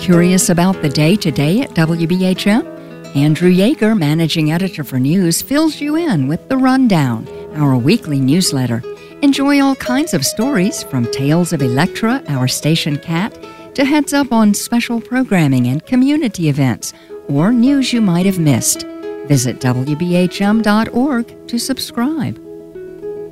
Curious about the day-to-day at WBHM? Andrew Yeager, managing editor for news, fills you in with The Rundown, our weekly newsletter. Enjoy all kinds of stories, from tales of Electra, our station cat, to heads up on special programming and community events, or news you might have missed. Visit WBHM.org to subscribe.